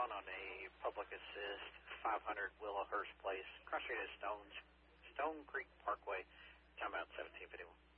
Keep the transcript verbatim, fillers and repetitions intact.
phone on a public assist, five hundred Willowhurst Place, cross street is Stones, Stone Creek Parkway, timeout seventeen fifty-one.